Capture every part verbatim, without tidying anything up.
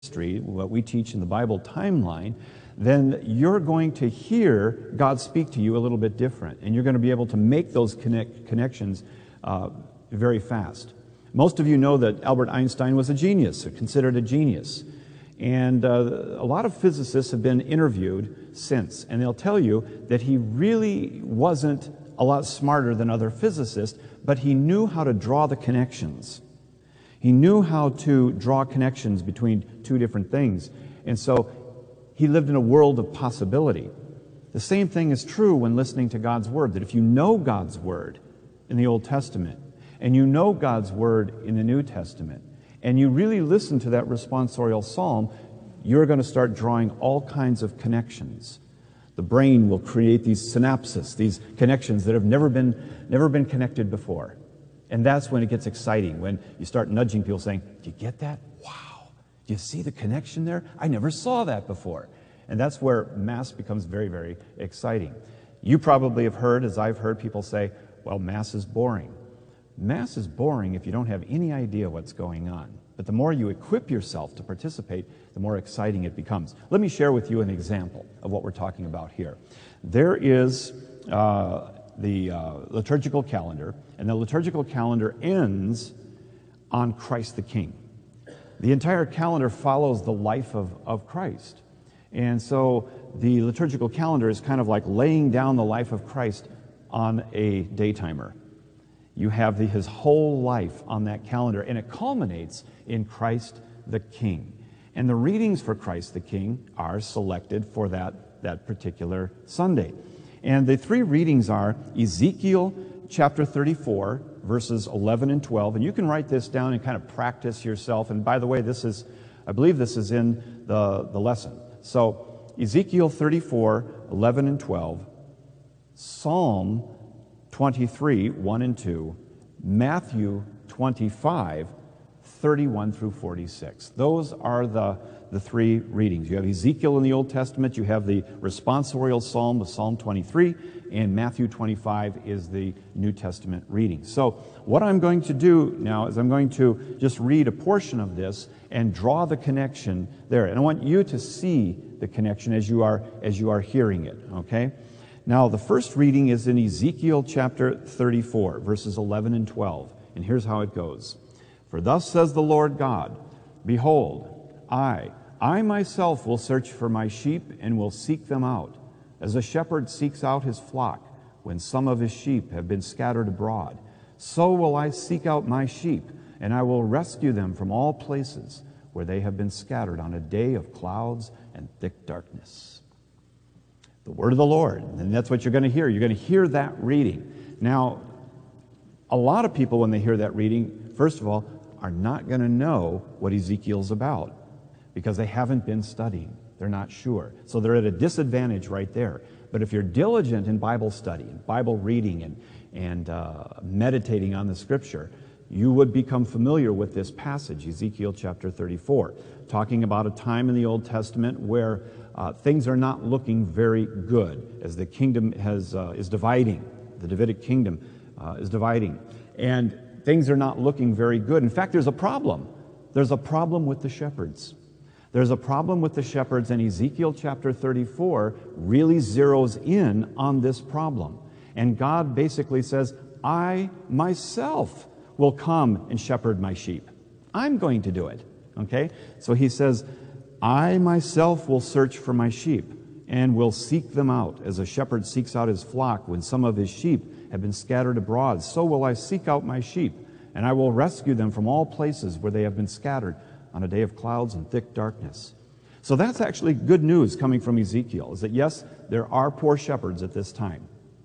history, what we teach in the Bible timeline, then you're going to hear God speak to you a little bit different, and you're going to be able to make those connect, connections uh, very fast. Most of you know that Albert Einstein was a genius, or considered a genius. And uh, a lot of physicists have been interviewed since, and they'll tell you that he really wasn't a lot smarter than other physicists, but he knew how to draw the connections. He knew how to draw connections between two different things. And so he lived in a world of possibility. The same thing is true when listening to God's Word, that if you know God's Word in the Old Testament, and you know God's Word in the New Testament, and you really listen to that responsorial psalm, you're going to start drawing all kinds of connections. The brain will create these synapses, these connections that have never been, never been connected before. And that's when it gets exciting, when you start nudging people saying, "Do you get that? Wow. Do you see the connection there? I never saw that before." And that's where Mass becomes very, very exciting. You probably have heard, as I've heard people say, well, Mass is boring. Mass is boring if you don't have any idea what's going on. But the more you equip yourself to participate, the more exciting it becomes. Let me share with you an example of what we're talking about here. There is uh, the uh, liturgical calendar, and the liturgical calendar ends on Christ the King. The entire calendar follows the life of, of Christ. And so the liturgical calendar is kind of like laying down the life of Christ on a daytimer. You have the, his whole life on that calendar, and it culminates in Christ the King. And the readings for Christ the King are selected for that, that particular Sunday. And the three readings are Ezekiel chapter thirty-four, verses eleven and twelve. And you can write this down and kind of practice yourself. And by the way, this is, I believe this is in the, the lesson. So Ezekiel thirty-four, eleven and twelve, Psalm twenty-three, one and two, Matthew twenty-five, thirty-one through forty-six. Those are the, the three readings. You have Ezekiel in the Old Testament, you have the responsorial psalm of Psalm twenty-three, and Matthew twenty-five is the New Testament reading. So what I'm going to do now is I'm going to just read a portion of this and draw the connection there. And I want you to see the connection as you are, as you are hearing it, okay? Now, the first reading is in Ezekiel chapter thirty-four, verses eleven and twelve. And here's how it goes. "For thus says the Lord God, Behold, I, I myself will search for my sheep and will seek them out, as a shepherd seeks out his flock when some of his sheep have been scattered abroad. So will I seek out my sheep, and I will rescue them from all places where they have been scattered on a day of clouds and thick darkness." The word of the Lord. And that's what you're going to hear. You're going to hear that reading. Now, a lot of people, when they hear that reading, first of all, are not going to know what Ezekiel's about because they haven't been studying. They're not sure. So they're at a disadvantage right there. But if you're diligent in Bible study, and Bible reading, and, and uh, meditating on the Scripture, you would become familiar with this passage, Ezekiel chapter thirty-four, talking about a time in the Old Testament where uh, things are not looking very good as the kingdom has uh, is dividing. The Davidic kingdom uh, is dividing. And things are not looking very good. In fact, there's a problem. There's a problem with the shepherds. There's a problem with the shepherds, and Ezekiel chapter thirty-four really zeroes in on this problem. And God basically says, I myself will come and shepherd my sheep. I'm going to do it. Okay? So he says, I myself will search for my sheep and will seek them out, as a shepherd seeks out his flock when some of his sheep have been scattered abroad. So will I seek out my sheep, and I will rescue them from all places where they have been scattered on a day of clouds and thick darkness. So that's actually good news coming from Ezekiel, is that yes, there are poor shepherds at this time,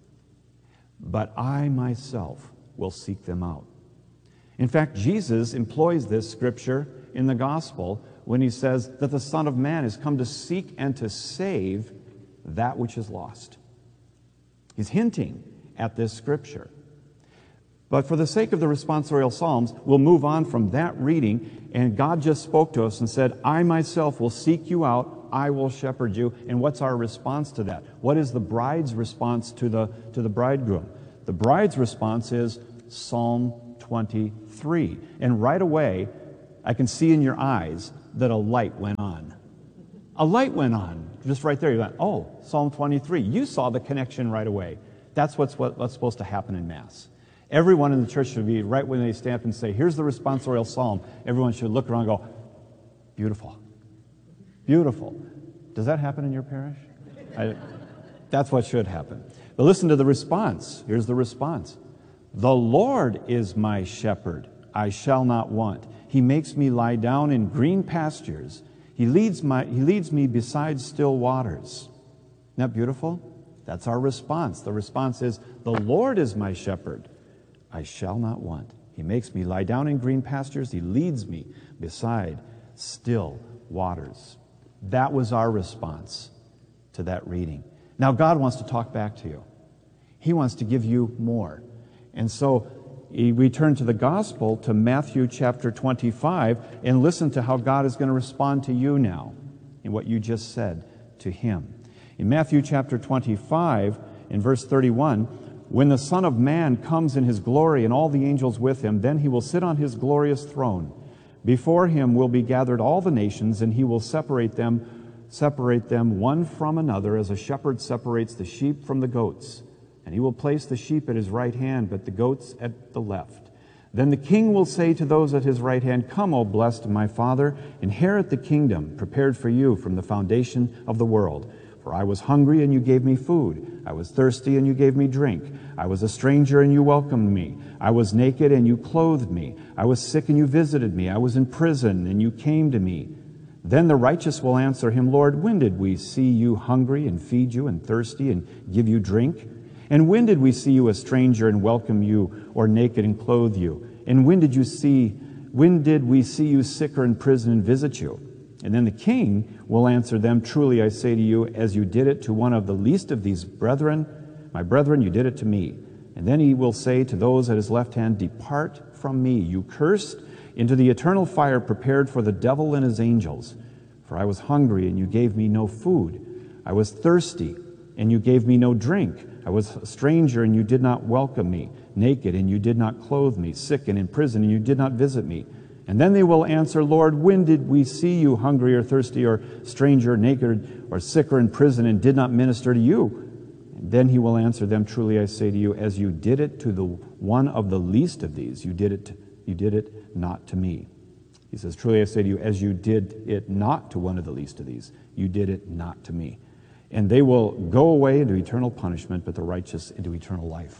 but I myself will seek them out. In fact, Jesus employs this scripture in the gospel when he says that the Son of Man has come to seek and to save that which is lost. He's hinting at this scripture. But for the sake of the responsorial psalms, we'll move on from that reading, and God just spoke to us and said, I myself will seek you out, I will shepherd you. And what's our response to that? What is the bride's response to the, to the bridegroom? The bride's response is Psalm twenty-three. And right away, I can see in your eyes that a light went on. A light went on just right there. You went, oh, Psalm twenty-three. You saw the connection right away. That's what's, what, what's supposed to happen in Mass. Everyone in the church should be, right when they stand up and say, here's the responsorial psalm, everyone should look around and go, beautiful. Beautiful. Does that happen in your parish? I, that's what should happen. But listen to the response. Here's the response. The Lord is my shepherd. I shall not want. He makes me lie down in green pastures. He leads, my, he leads me beside still waters. Isn't that beautiful? That's our response. The response is, the Lord is my shepherd. I shall not want. He makes me lie down in green pastures. He leads me beside still waters. That was our response to that reading. Now God wants to talk back to you. He wants to give you more. And so we turn to the gospel, to Matthew chapter twenty-five, and listen to how God is going to respond to you now in what you just said to him. In Matthew chapter twenty-five, in verse thirty-one, when the Son of Man comes in his glory and all the angels with him, then he will sit on his glorious throne. Before him will be gathered all the nations, and he will separate them, separate them one from another, as a shepherd separates the sheep from the goats. And he will place the sheep at his right hand, but the goats at the left. Then the king will say to those at his right hand, come, O blessed of my Father, inherit the kingdom prepared for you from the foundation of the world. For I was hungry, and you gave me food. I was thirsty, and you gave me drink. I was a stranger, and you welcomed me. I was naked, and you clothed me. I was sick, and you visited me. I was in prison, and you came to me. Then the righteous will answer him, Lord, when did we see you hungry and feed you, and thirsty and give you drink? And when did we see you a stranger and welcome you, or naked and clothe you? And when did you see, when did we see you sick or in prison and visit you? And then the king will answer them, truly I say to you, as you did it to one of the least of these brethren, my brethren, you did it to me. And then he will say to those at his left hand, depart from me, you cursed, into the eternal fire prepared for the devil and his angels. For I was hungry, and you gave me no food. I was thirsty, and you gave me no drink. I was a stranger, and you did not welcome me. Naked, and you did not clothe me. Sick and in prison, and you did not visit me. And then they will answer, Lord, when did we see you hungry or thirsty or stranger, naked or sick or in prison, and did not minister to you? And then he will answer them, truly I say to you, as you did it to the one of the least of these, you did it, to, you did it not to me. He says, truly I say to you, as you did it not to one of the least of these, you did it not to me. And they will go away into eternal punishment, but the righteous into eternal life.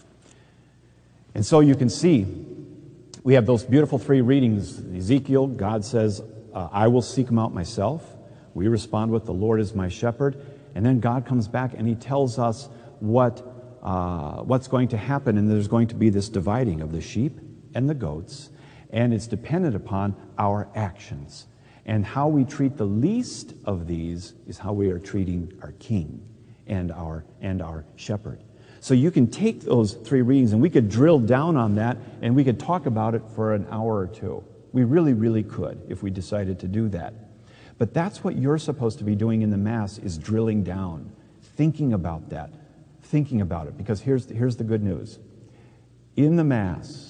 And so you can see, we have those beautiful three readings. Ezekiel, God says, uh, I will seek him out myself. We respond with, the Lord is my shepherd. And then God comes back and he tells us what uh, what's going to happen. And there's going to be this dividing of the sheep and the goats. And it's dependent upon our actions. And how we treat the least of these is how we are treating our king and our and our shepherd. So you can take those three readings, and we could drill down on that, and we could talk about it for an hour or two. We really, really could if we decided to do that. But that's what you're supposed to be doing in the Mass, is drilling down, thinking about that, thinking about it. Because here's the, here's the good news. In the Mass,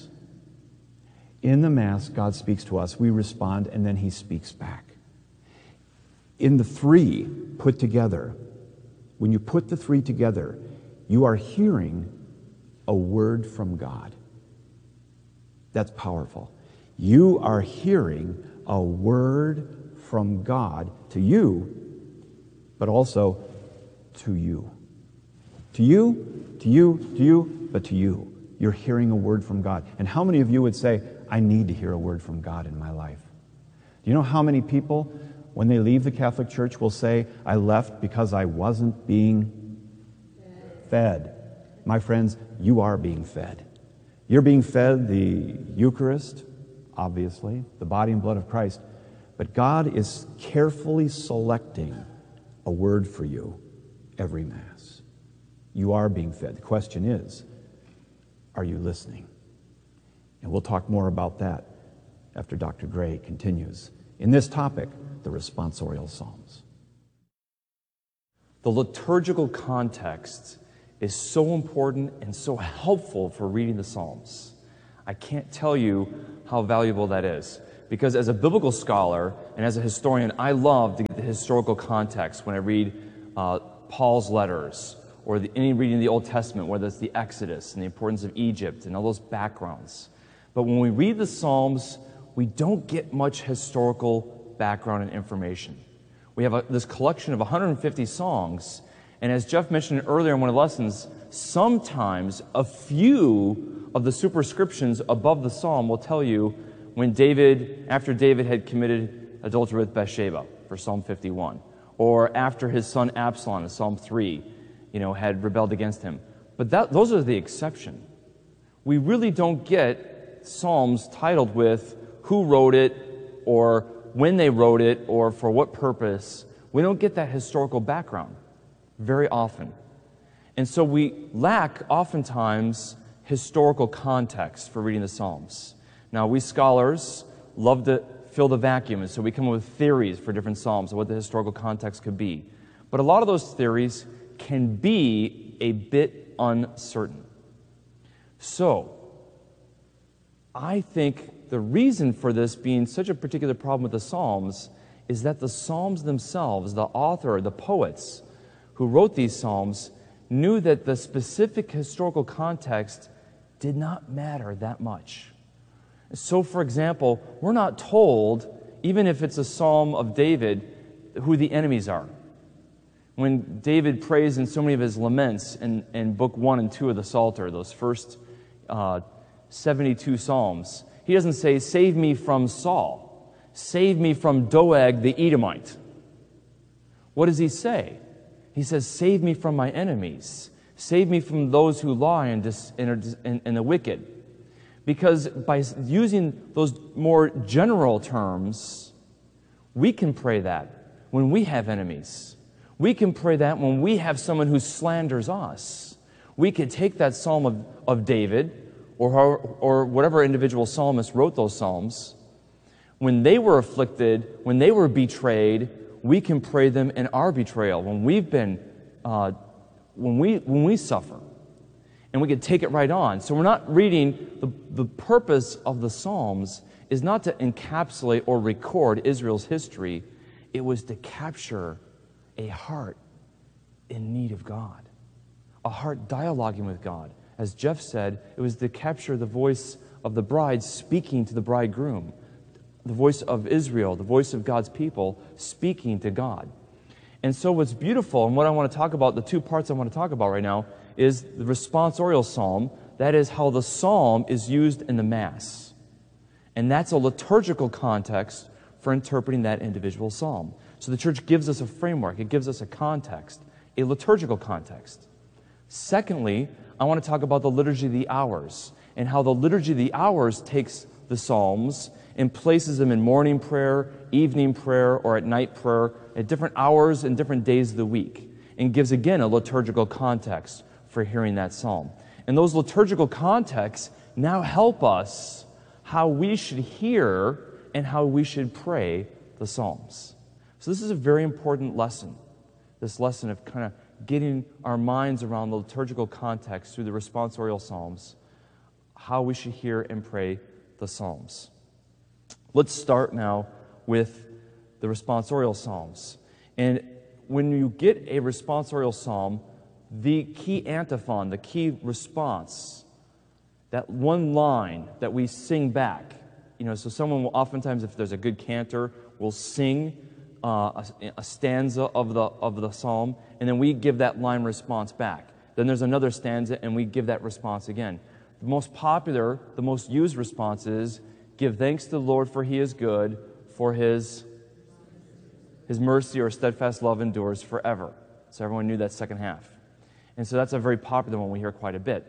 In the Mass, God speaks to us, we respond, and then he speaks back. In the three put together, when you put the three together, you are hearing a word from God. That's powerful. You are hearing a word from God to you, but also to you. To you, to you, to you, but to you. You're hearing a word from God. And how many of you would say, I need to hear a word from God in my life? Do you know how many people, when they leave the Catholic Church, will say, I left because I wasn't being fed? My friends, you are being fed. You're being fed the Eucharist, obviously, the body and blood of Christ, but God is carefully selecting a word for you every Mass. You are being fed. The question is, are you listening? And we'll talk more about that after Doctor Gray continues in this topic, the responsorial psalms. The liturgical context is so important and so helpful for reading the Psalms. I can't tell you how valuable that is. Because as a biblical scholar and as a historian, I love to get the historical context when I read uh, Paul's letters or the, any reading of the Old Testament, whether it's the Exodus and the importance of Egypt and all those backgrounds. But when we read the Psalms, we don't get much historical background and information. We have a, this collection of one hundred fifty songs, and as Jeff mentioned earlier in one of the lessons, sometimes a few of the superscriptions above the psalm will tell you when David, after David had committed adultery with Bathsheba, for Psalm fifty-one, or after his son Absalom in Psalm three, you know, had rebelled against him. But that, those are the exception. We really don't get psalms titled with who wrote it, or when they wrote it, or for what purpose. We don't get that historical background very often. And so we lack, oftentimes, historical context for reading the Psalms. Now, we scholars love to fill the vacuum, and so we come up with theories for different Psalms and what the historical context could be. But a lot of those theories can be a bit uncertain. So, I think the reason for this being such a particular problem with the Psalms is that the Psalms themselves, the author, the poets who wrote these Psalms, knew that the specific historical context did not matter that much. So, for example, we're not told, even if it's a Psalm of David, who the enemies are. When David prays in so many of his laments in, in book one and two of the Psalter, those first uh, seventy-two Psalms, he doesn't say, save me from Saul, save me from Doeg the Edomite. What does he say? He says, save me from my enemies, save me from those who lie and, dis- and, and, and the wicked. Because by using those more general terms, we can pray that when we have enemies. We can pray that when we have someone who slanders us. We could take that psalm of, of David, or, or whatever individual psalmist wrote those psalms. When they were afflicted, when they were betrayed, we can pray them in our betrayal. When we've been, uh, when we when we suffer. And we could take it right on. So we're not reading, the, the purpose of the Psalms is not to encapsulate or record Israel's history. It was to capture a heart in need of God, a heart dialoguing with God. As Jeff said, it was to capture the voice of the bride speaking to the bridegroom, the voice of Israel, the voice of God's people speaking to God. And so what's beautiful, and what I want to talk about, the two parts I want to talk about right now, is the responsorial psalm. That is how the psalm is used in the Mass. And that's a liturgical context for interpreting that individual psalm. So the church gives us a framework. It gives us a context, a liturgical context. Secondly, I want to talk about the Liturgy of the Hours and how the Liturgy of the Hours takes the psalms and places them in morning prayer, evening prayer, or at night prayer at different hours and different days of the week, and gives again a liturgical context for hearing that psalm. And those liturgical contexts now help us how we should hear and how we should pray the psalms. So this is a very important lesson, this lesson of kind of getting our minds around the liturgical context through the responsorial psalms, how we should hear and pray the psalms. Let's start now with the responsorial psalms. And when you get a responsorial psalm, the key antiphon, the key response, that one line that we sing back, you know, so someone will oftentimes, if there's a good cantor, will sing uh, a, a stanza of the of the psalm, and then we give that line response back. Then there's another stanza, and we give that response again. The most popular, the most used response is, give thanks to the Lord for He is good, for His, His mercy or steadfast love endures forever. So everyone knew that second half. And so that's a very popular one we hear quite a bit.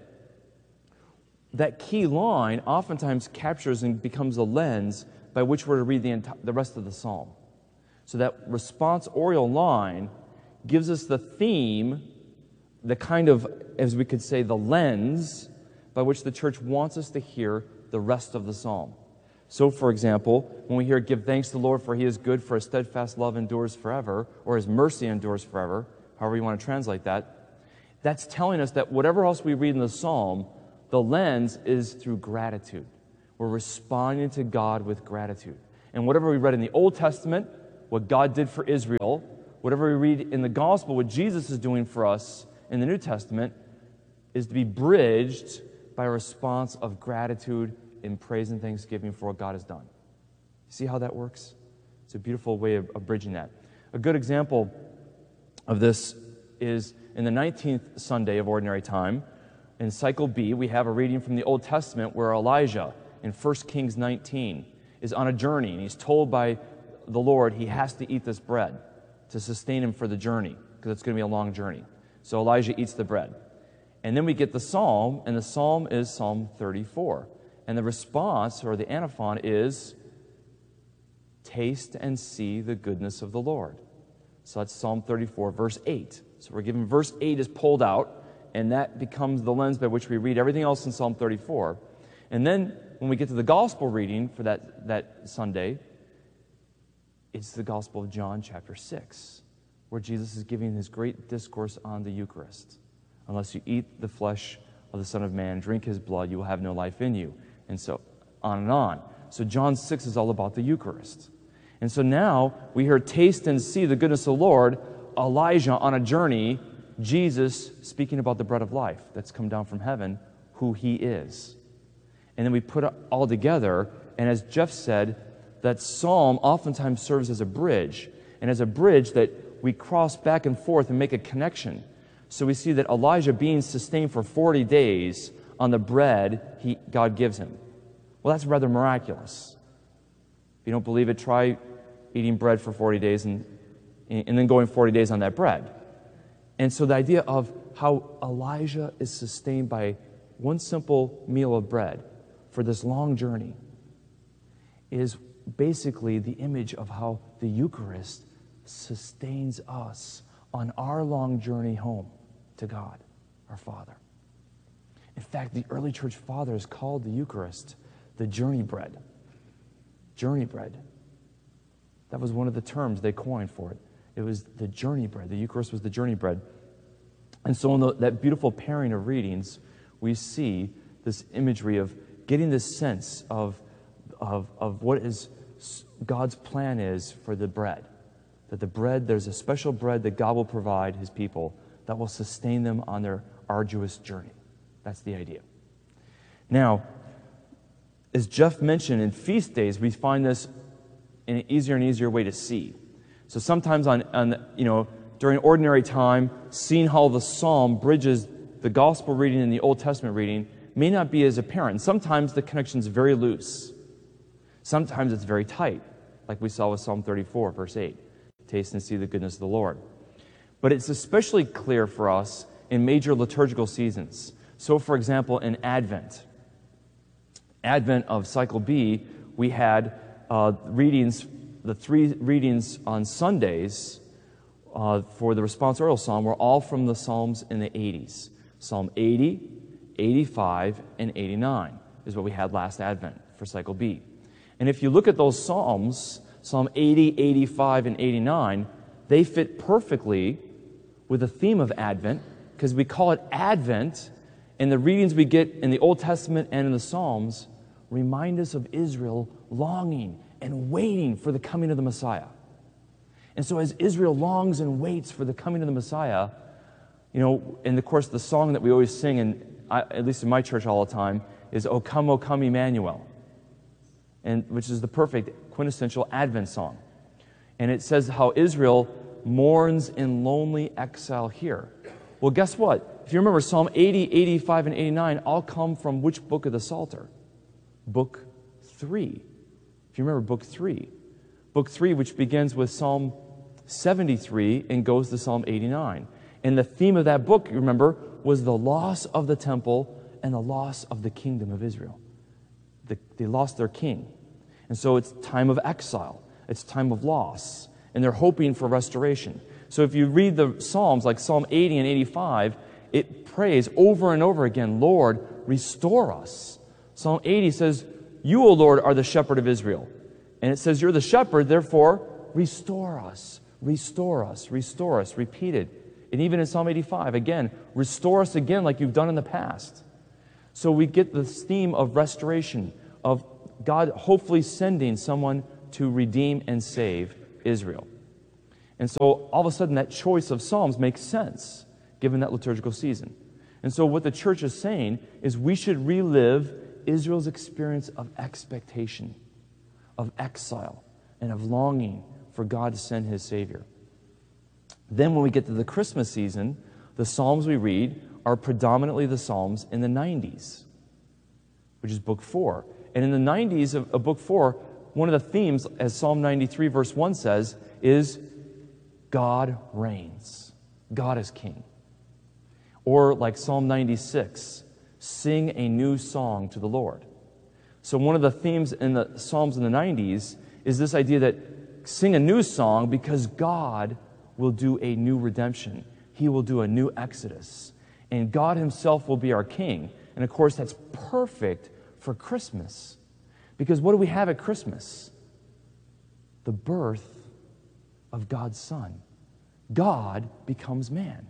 That key line oftentimes captures and becomes a lens by which we're to read the, enti- the rest of the psalm. So that responsorial line gives us the theme, the kind of, as we could say, the lens by which the church wants us to hear the rest of the psalm. So, for example, when we hear, give thanks to the Lord for He is good, for His steadfast love endures forever, or His mercy endures forever, however you want to translate that, that's telling us that whatever else we read in the psalm, the lens is through gratitude. We're responding to God with gratitude. And whatever we read in the Old Testament, what God did for Israel, whatever we read in the gospel, what Jesus is doing for us in the New Testament, is to be bridged by a response of gratitude in praise and thanksgiving for what God has done. See how that works? It's a beautiful way of, of bridging that. A good example of this is in the nineteenth Sunday of Ordinary Time. In Cycle B, we have a reading from the Old Testament where Elijah, in First Kings nineteen, is on a journey, and he's told by the Lord he has to eat this bread to sustain him for the journey, because it's going to be a long journey. So Elijah eats the bread. And then we get the psalm, and the psalm is Psalm thirty-four. And the response, or the antiphon, is, taste and see the goodness of the Lord. So that's Psalm thirty-four, verse eight. So we're given verse eight is pulled out, and that becomes the lens by which we read everything else in Psalm thirty-four. And then when we get to the gospel reading for that, that Sunday, it's the Gospel of John chapter six, where Jesus is giving his great discourse on the Eucharist. Unless you eat the flesh of the Son of Man, drink his blood, you will have no life in you. And so on and on. So John six is all about the Eucharist. And so now we hear taste and see the goodness of the Lord, Elijah on a journey, Jesus speaking about the bread of life that's come down from heaven, who he is. And then we put it all together, and as Jeff said, that psalm oftentimes serves as a bridge, and as a bridge that we cross back and forth and make a connection. So we see that Elijah being sustained for forty days on the bread he, God gives him. Well, that's rather miraculous. If you don't believe it, try eating bread for forty days and, and then going forty days on that bread. And so the idea of how Elijah is sustained by one simple meal of bread for this long journey is basically the image of how the Eucharist sustains us on our long journey home to God, our Father. In fact, the early church fathers called the Eucharist the journey bread. Journey bread. That was one of the terms they coined for it. It was the journey bread. The Eucharist was the journey bread. And so in the, that beautiful pairing of readings, we see this imagery of getting this sense of, of, of what is God's plan is for the bread. That the bread, there's a special bread that God will provide his people that will sustain them on their arduous journey. That's the idea. Now, as Jeff mentioned, in feast days, we find this in an easier and easier way to see. So sometimes on, on you know, during ordinary time, seeing how the psalm bridges the gospel reading and the Old Testament reading may not be as apparent. Sometimes the connection is very loose. Sometimes it's very tight, like we saw with Psalm thirty-four, verse eight. Taste and see the goodness of the Lord. But it's especially clear for us in major liturgical seasons. So, for example, in Advent, Advent of Cycle B, we had uh, readings, the three readings on Sundays uh, for the responsorial psalm were all from the Psalms in the eighties. Psalm eighty, eighty-five, and eighty-nine is what we had last Advent for Cycle B. And if you look at those Psalms, Psalm eighty, eighty-five, and eighty-nine, they fit perfectly with the theme of Advent, because we call it Advent, and the readings we get in the Old Testament and in the Psalms remind us of Israel longing and waiting for the coming of the Messiah. And so as Israel longs and waits for the coming of the Messiah, you know, and of course the song that we always sing, and at least in my church all the time, is O Come, O Come, Emmanuel, and which is the perfect quintessential Advent song. And it says how Israel mourns in lonely exile here. Well, guess what? If you remember, Psalm eighty, eighty-five, and eighty-nine all come from which book of the Psalter? Book three. If you remember book three. Book three, which begins with Psalm seventy-three and goes to Psalm eighty-nine. And the theme of that book, you remember, was the loss of the temple and the loss of the kingdom of Israel. The, they lost their king. And so it's time of exile. It's time of loss. And they're hoping for restoration. So if you read the Psalms, like Psalm eighty and eighty-five, it prays over and over again, Lord, restore us. Psalm eighty says, you, O Lord, are the shepherd of Israel. And it says, you're the shepherd, therefore, restore us, restore us, restore us, repeated. And even in Psalm eighty-five, again, restore us again like you've done in the past. So we get this theme of restoration, of God hopefully sending someone to redeem and save Israel. And so all of a sudden that choice of Psalms makes sense given that liturgical season. And so what the church is saying is we should relive Israel's experience of expectation, of exile, and of longing for God to send his Savior. Then when we get to the Christmas season, the Psalms we read are predominantly the Psalms in the nineties, which is book four. And in the nineties of, of book four, one of the themes, as Psalm ninety-three verse one says, is God reigns. God is king. Or like Psalm ninety-six, sing a new song to the Lord. So one of the themes in the Psalms in the nineties is this idea that sing a new song because God will do a new redemption. He will do a new exodus. And God himself will be our king. And of course, that's perfect for Christmas. Because what do we have at Christmas? The birth of God's Son. God becomes man.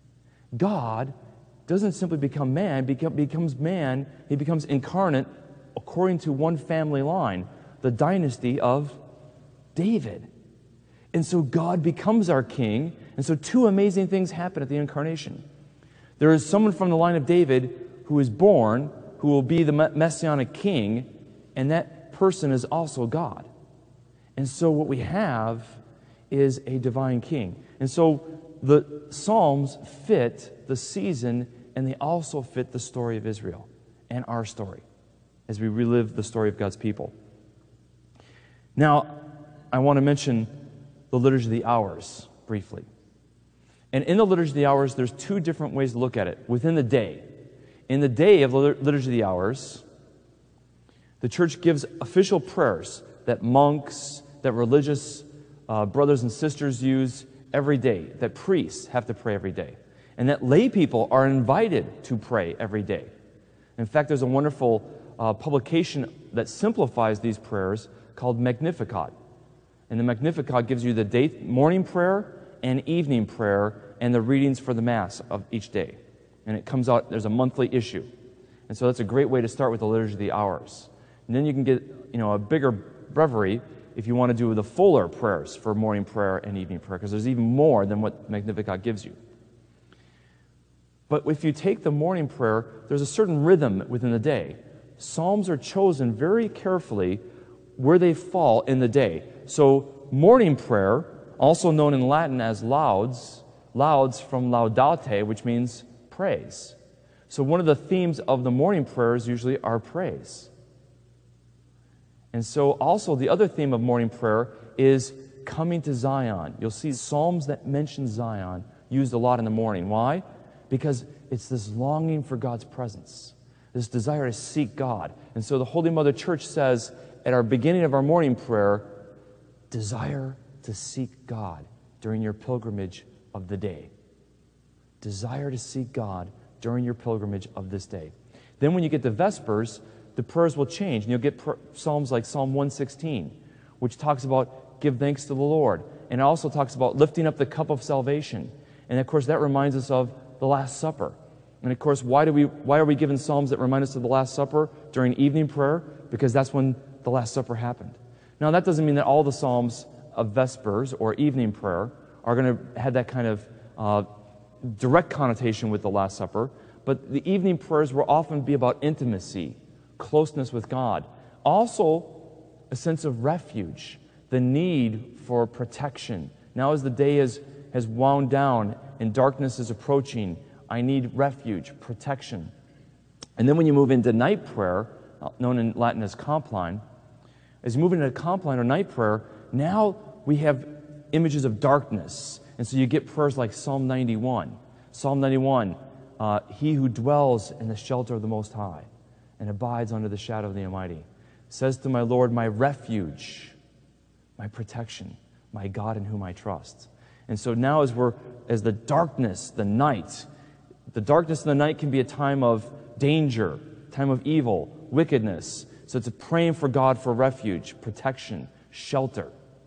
God doesn't simply become man, become, becomes man, he becomes incarnate according to one family line, the dynasty of David. And so God becomes our king, and so two amazing things happen at the incarnation. There is someone from the line of David who is born, who will be the messianic king, and that person is also God. And so what we have is a divine king. And so the Psalms fit the season, and they also fit the story of Israel and our story as we relive the story of God's people. Now, I want to mention the Liturgy of the Hours briefly. And in the Liturgy of the Hours, there's two different ways to look at it within the day. In the day of the Liturgy of the Hours, the church gives official prayers that monks, that religious uh, brothers and sisters use every day, that priests have to pray every day, and that lay people are invited to pray every day. In fact, there's a wonderful uh, publication that simplifies these prayers called Magnificat. And the Magnificat gives you the day, morning prayer and evening prayer and the readings for the Mass of each day. And it comes out, there's a monthly issue. And so that's a great way to start with the Liturgy of the Hours. And then you can get, you know, a bigger breviary if you want to do the fuller prayers for morning prayer and evening prayer, because there's even more than what Magnificat gives you. But if you take the morning prayer, there's a certain rhythm within the day. Psalms are chosen very carefully where they fall in the day. So morning prayer, also known in Latin as lauds, lauds from laudate, which means praise. So one of the themes of the morning prayers usually are praise. And so also the other theme of morning prayer is coming to Zion. You'll see psalms that mention Zion used a lot in the morning. Why? Because it's this longing for God's presence, this desire to seek God. And so the Holy Mother Church says at our beginning of our morning prayer, desire to seek God during your pilgrimage of the day. Desire to seek God during your pilgrimage of this day. Then when you get to Vespers, the prayers will change, and you'll get pr- psalms like Psalm one sixteen, which talks about give thanks to the Lord, and it also talks about lifting up the cup of salvation. And of course, that reminds us of the Last Supper. And of course, why do we? Why are we given psalms that remind us of the Last Supper during evening prayer? Because that's when the Last Supper happened. Now, that doesn't mean that all the psalms of Vespers or evening prayer are going to have that kind of uh, direct connotation with the Last Supper, but the evening prayers will often be about intimacy, closeness with God. Also, a sense of refuge, the need for protection. Now as the day is, has wound down and darkness is approaching, I need refuge, protection. And then when you move into night prayer, known in Latin as compline, as you move into compline or night prayer, now we have images of darkness. And so you get prayers like Psalm ninety-one. Psalm ninety-one, uh, he who dwells in the shelter of the Most High and abides under the shadow of the Almighty, says to my Lord, my refuge, my protection, my God in whom I trust. And so now as we're, as the darkness, the night, the darkness of the night can be a time of danger, time of evil, wickedness. So it's a praying for God for refuge, protection, shelter.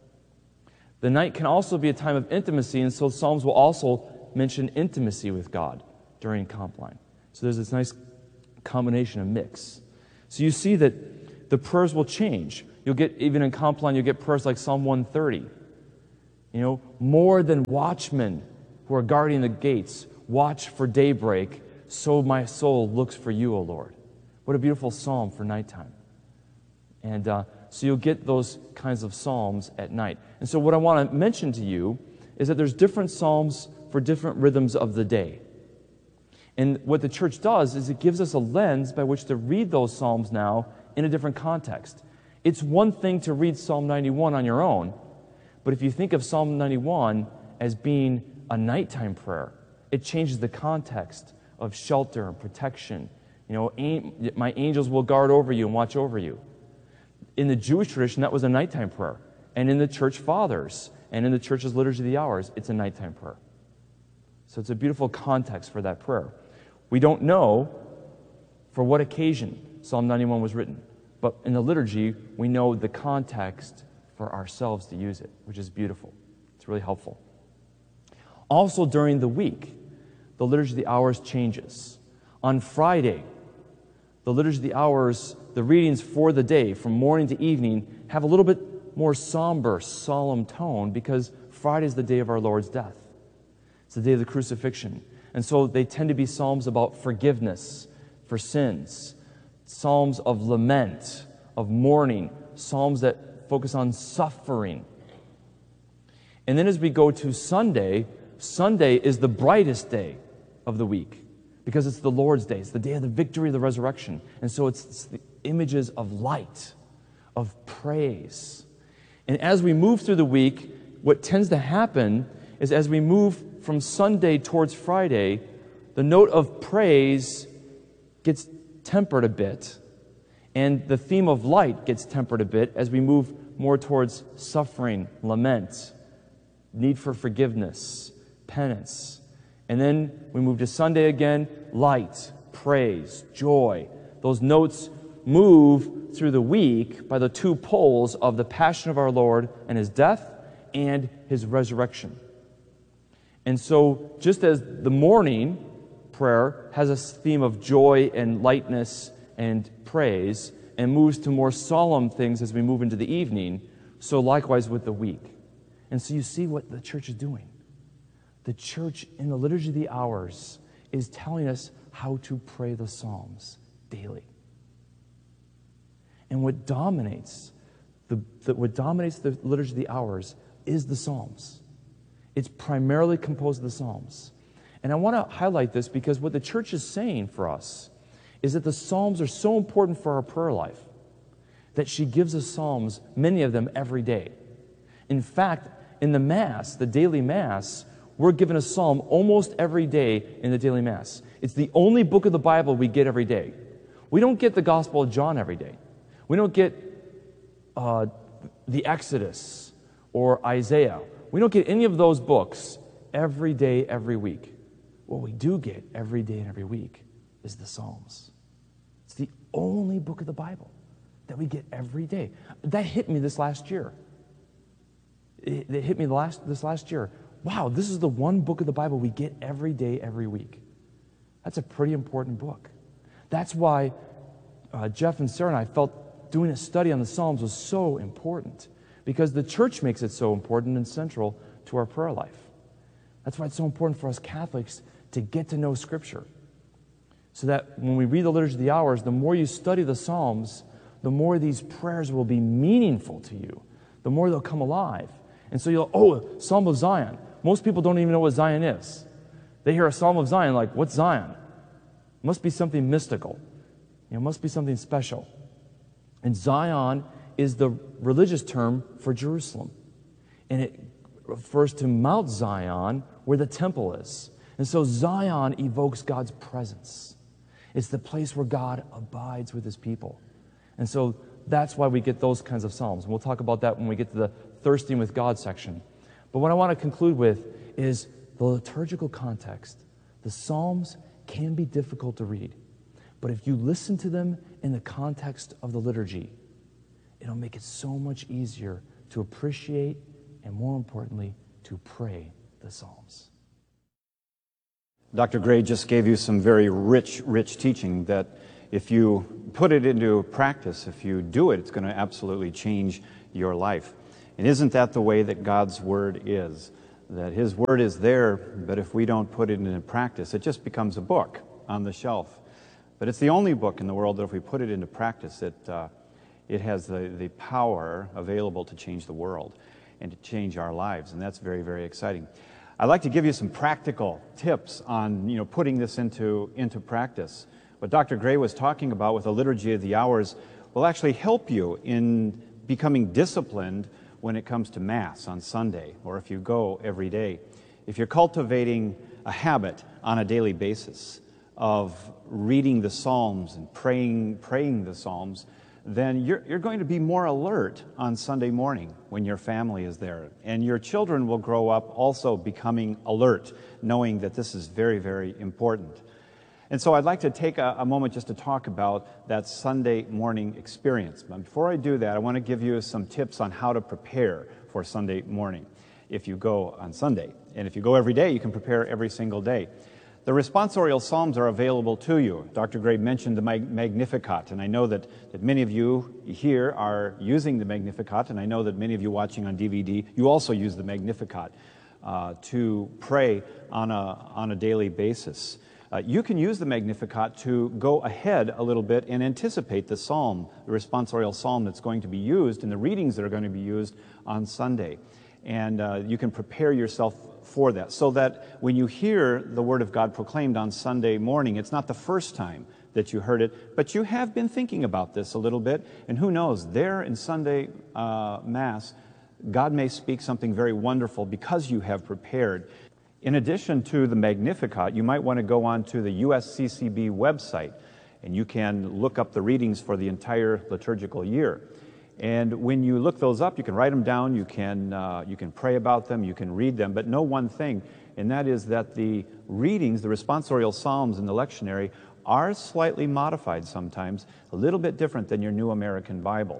The night can also be a time of intimacy, and so Psalms will also mention intimacy with God during compline. So there's this nice combination, a mix. So you see that the prayers will change. You'll get, even in Compline, you'll get prayers like Psalm one thirty. You know, more than watchmen who are guarding the gates, watch for daybreak, so my soul looks for you, O Lord. What a beautiful psalm for nighttime. And uh, so you'll get those kinds of psalms at night. And so what I want to mention to you is that there's different psalms for different rhythms of the day. And what the church does is it gives us a lens by which to read those psalms now in a different context. It's one thing to read Psalm ninety-one on your own, but if you think of Psalm ninety-one as being a nighttime prayer, it changes the context of shelter and protection. You know, my angels will guard over you and watch over you. In the Jewish tradition, that was a nighttime prayer. And in the church fathers and in the church's liturgy of the hours, it's a nighttime prayer. So it's a beautiful context for that prayer. We don't know for what occasion Psalm ninety-one was written, but in the liturgy, we know the context for ourselves to use it, which is beautiful. It's really helpful. Also during the week, the liturgy of the hours changes. On Friday, the liturgy of the hours, the readings for the day, from morning to evening, have a little bit more somber, solemn tone because Friday is the day of our Lord's death. It's the day of the crucifixion. And so they tend to be psalms about forgiveness for sins, psalms of lament, of mourning, psalms that focus on suffering. And then as we go to Sunday, Sunday is the brightest day of the week because it's the Lord's day. It's the day of the victory of the resurrection. And so it's, it's the images of light, of praise. And as we move through the week, what tends to happen is as we move from Sunday towards Friday, the note of praise gets tempered a bit, and the theme of light gets tempered a bit as we move more towards suffering, lament, need for forgiveness, penance. And then we move to Sunday again, light, praise, joy. Those notes move through the week by the two poles of the passion of our Lord and His death and His resurrection. And so just as the morning prayer has a theme of joy and lightness and praise and moves to more solemn things as we move into the evening, so likewise with the week. And so you see what the church is doing. The church in the liturgy of the hours is telling us how to pray the Psalms daily. And what dominates the, the what dominates the liturgy of the hours is the Psalms. It's primarily composed of the Psalms. And I want to highlight this because what the church is saying for us is that the Psalms are so important for our prayer life that she gives us Psalms, many of them, every day. In fact, in the Mass, the daily Mass, we're given a Psalm almost every day in the daily Mass. It's the only book of the Bible we get every day. We don't get the Gospel of John every day. We don't get uh, the Exodus or Isaiah. We don't get any of those books every day, every week. What we do get every day and every week is the Psalms. It's the only book of the Bible that we get every day. That hit me this last year. It, it hit me the last, this last year. Wow, this is the one book of the Bible we get every day, every week. That's a pretty important book. That's why uh, Jeff and Sarah and I felt doing a study on the Psalms was so important, because the church makes it so important and central to our prayer life. That's why it's so important for us Catholics to get to know Scripture, so that when we read the Liturgy of the Hours, the more you study the Psalms, the more these prayers will be meaningful to you, the more they'll come alive. And so you'll, oh, Psalm of Zion. Most people don't even know what Zion is. They hear a Psalm of Zion like, what's Zion? It must be something mystical. You know, it must be something special. And Zion is the religious term for Jerusalem. And it refers to Mount Zion, where the temple is. And so Zion evokes God's presence. It's the place where God abides with His people. And so that's why we get those kinds of psalms. And we'll talk about that when we get to the thirsting with God section. But what I want to conclude with is the liturgical context. The Psalms can be difficult to read, but if you listen to them in the context of the liturgy, it'll make it so much easier to appreciate and, more importantly, to pray the Psalms. Doctor Gray just gave you some very rich, rich teaching that if you put it into practice, if you do it, it's going to absolutely change your life. And isn't that the way that God's Word is? That His Word is there, but if we don't put it into practice, it just becomes a book on the shelf. But it's the only book in the world that if we put it into practice, it, uh, it has the, the power available to change the world and to change our lives, and that's very, very exciting. I'd like to give you some practical tips on, you know, putting this into, into practice. What Doctor Gray was talking about with the Liturgy of the Hours will actually help you in becoming disciplined when it comes to Mass on Sunday, or if you go every day. If you're cultivating a habit on a daily basis of reading the Psalms and praying, praying the Psalms, then you're, you're going to be more alert on Sunday morning when your family is there. And your children will grow up also becoming alert, knowing that this is very, very important. And so I'd like to take a, a moment just to talk about that Sunday morning experience. But before I do that, I want to give you some tips on how to prepare for Sunday morning if you go on Sunday. And if you go every day, you can prepare every single day. The responsorial psalms are available to you. Doctor Gray mentioned the Magnificat, and I know that, that many of you here are using the Magnificat, and I know that many of you watching on D V D, you also use the Magnificat uh, to pray on a, on a daily basis. Uh, you can use the Magnificat to go ahead a little bit and anticipate the psalm, the responsorial psalm that's going to be used and the readings that are going to be used on Sunday. And uh, you can prepare yourself for that, so that when you hear the Word of God proclaimed on Sunday morning, it's not the first time that you heard it, but you have been thinking about this a little bit, and who knows, there in Sunday uh, Mass, God may speak something very wonderful because you have prepared. In addition to the Magnificat, you might want to go on to the U S C C B website, and you can look up the readings for the entire liturgical year. And when you look those up, you can write them down, you can, uh, you can pray about them, you can read them, but know one thing, and that is that the readings, the responsorial psalms in the lectionary, are slightly modified sometimes, a little bit different than your New American Bible.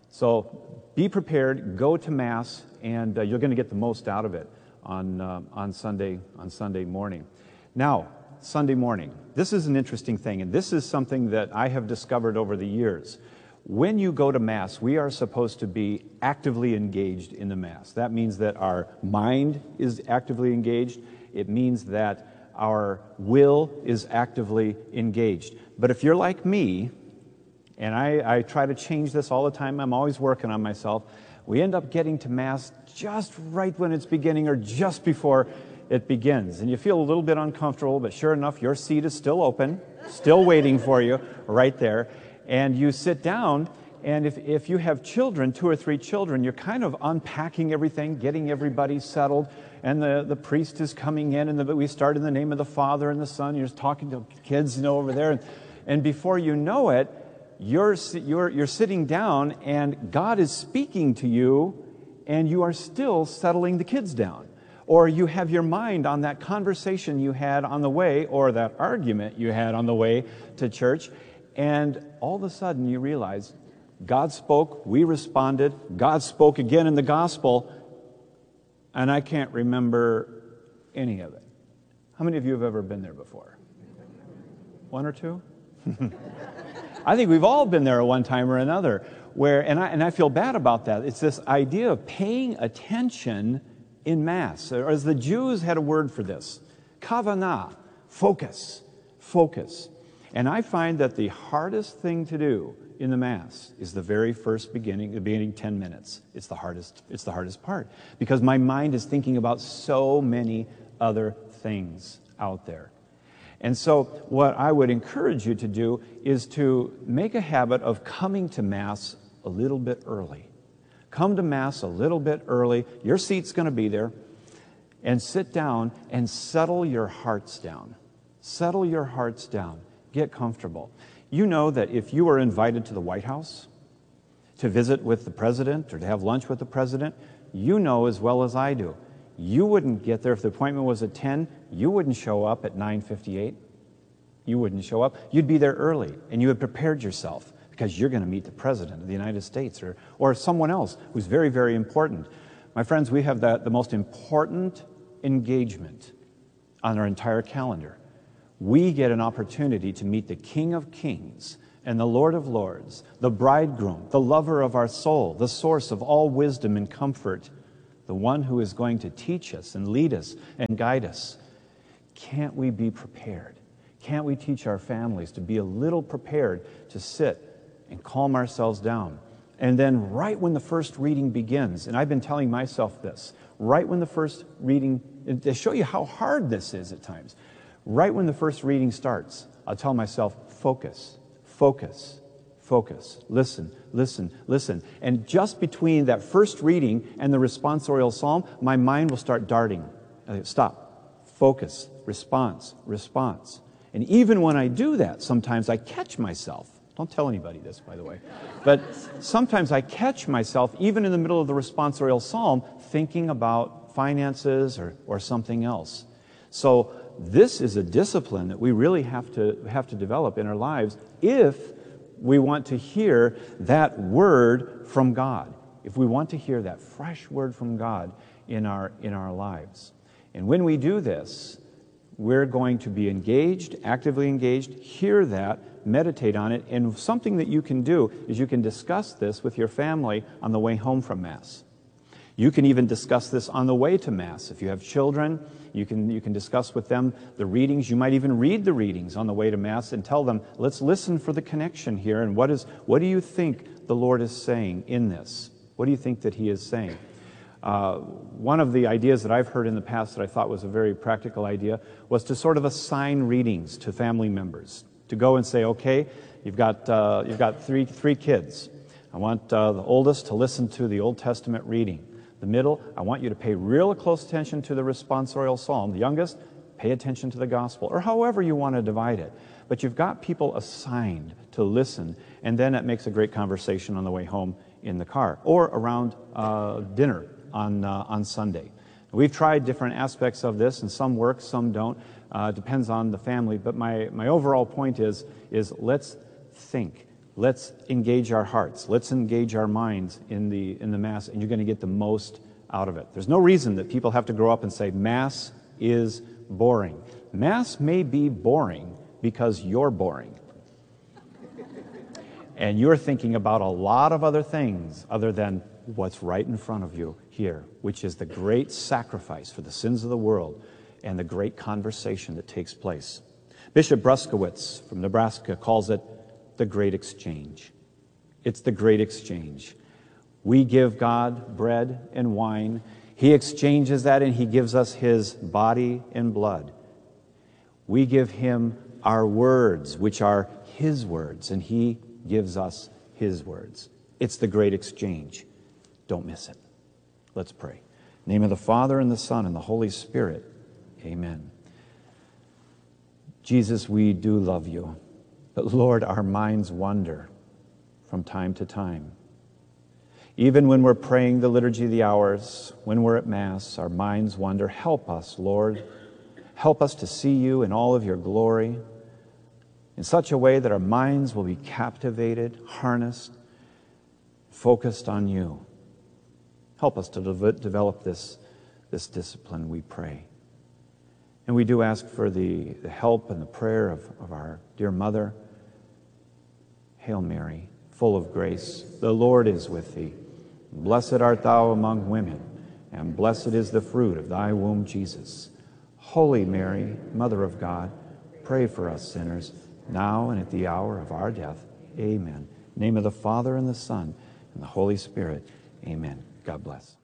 So be prepared, go to Mass, and uh, you're going to get the most out of it on, uh, on, Sunday, on Sunday morning. Now, Sunday morning, this is an interesting thing, and this is something that I have discovered over the years. When you go to Mass, we are supposed to be actively engaged in the Mass. That means that our mind is actively engaged. It means that our will is actively engaged. But if you're like me, and I, I try to change this all the time, I'm always working on myself, we end up getting to Mass just right when it's beginning or just before it begins. And you feel a little bit uncomfortable, but sure enough, your seat is still open, still waiting for you right there. And you sit down, and if, if you have children, two or three children, you're kind of unpacking everything, getting everybody settled, and the, the priest is coming in, and the, we start in the name of the Father and the Son. You're talking to kids, you know, over there, and, and before you know it, you're, you're, you're sitting down, and God is speaking to you, and you are still settling the kids down. Or you have your mind on that conversation you had on the way, or that argument you had on the way to church, and all of a sudden you realize God spoke, we responded, God spoke again in the gospel, and I can't remember any of it. How many of you have ever been there before? One or two? I think we've all been there at one time or another, where, and I, and I feel bad about that. It's this idea of paying attention in Mass, or as the Jews had a word for this, kavanah, focus, focus. And I find that the hardest thing to do in the Mass is the very first beginning, the beginning ten minutes. It's the hardest, it's the hardest part, because my mind is thinking about so many other things out there. And so what I would encourage you to do is to make a habit of coming to Mass a little bit early. Come to Mass a little bit early. Your seat's going to be there. And sit down and settle your hearts down. Settle your hearts down. Get comfortable. You know that if you were invited to the White House to visit with the president or to have lunch with the president, you know as well as I do, you wouldn't get there if the appointment was at ten, you wouldn't show up at nine fifty-eight. You wouldn't show up. You'd be there early, and you had prepared yourself because you're going to meet the president of the United States or, or someone else who's very, very important. My friends, we have the, the most important engagement on our entire calendar. we get an opportunity to meet the King of Kings and the Lord of Lords, the bridegroom, the lover of our soul, the source of all wisdom and comfort, the one who is going to teach us and lead us and guide us. Can't we be prepared? Can't we teach our families to be a little prepared to sit and calm ourselves down? And then right when the first reading begins, and I've been telling myself this, right when the first reading, to show you how hard this is at times, right when the first reading starts, I'll tell myself, focus, focus, focus, listen, listen, listen. And just between that first reading and the responsorial psalm, my mind will start darting. Uh, Stop, focus, response, response. And even when I do that, sometimes I catch myself. Don't tell anybody this, by the way. But sometimes I catch myself, even in the middle of the responsorial psalm, thinking about finances or, or something else. So this is a discipline that we really have to have to develop in our lives if we want to hear that word from God, if we want to hear that fresh word from God in our in our lives. And when we do this, we're going to be engaged, actively engaged, hear that, meditate on it, and something that you can do is you can discuss this with your family on the way home from Mass. You can even discuss this on the way to Mass. If you have children, you can you can discuss with them the readings. You might even read the readings on the way to Mass and tell them, let's listen for the connection here, and what is what do you think the Lord is saying in this? What do you think that He is saying? Uh, one of the ideas that I've heard in the past that I thought was a very practical idea was to sort of assign readings to family members. To go and say, okay, you've got uh, you've got three three kids. I want uh, the oldest to listen to the Old Testament reading. The middle, I want you to pay real close attention to the responsorial psalm. The youngest, pay attention to the gospel, or however you want to divide it. But you've got people assigned to listen, and then it makes a great conversation on the way home in the car or around uh, dinner on uh, on Sunday. We've tried different aspects of this, and some work, some don't. Uh, depends on the family. But my, my overall point is, is let's think. Let's engage our hearts. Let's engage our minds in the, in the Mass, and you're going to get the most out of it. There's no reason that people have to grow up and say, Mass is boring. Mass may be boring because you're boring. And you're thinking about a lot of other things other than what's right in front of you here, which is the great sacrifice for the sins of the world and the great conversation that takes place. Bishop Bruskowitz from Nebraska calls it the Great Exchange. It's the Great Exchange. We give God bread and wine. He exchanges that and He gives us His body and blood. We give Him our words, which are His words, and He gives us His words. It's the Great Exchange. Don't miss it. Let's pray. In the name of the Father, and the Son, and the Holy Spirit. Amen. Jesus, we do love you. But Lord, our minds wander from time to time. Even when we're praying the Liturgy of the Hours, when we're at Mass, our minds wander. Help us, Lord. Help us to see you in all of your glory in such a way that our minds will be captivated, harnessed, focused on you. Help us to de- develop this, this discipline, we pray. And we do ask for the, the help and the prayer of, of our dear mother. Hail Mary, full of grace, the Lord is with thee. Blessed art thou among women, and blessed is the fruit of thy womb, Jesus. Holy Mary, Mother of God, pray for us sinners, now and at the hour of our death. Amen. In the name of the Father, and the Son, and the Holy Spirit. Amen. God bless.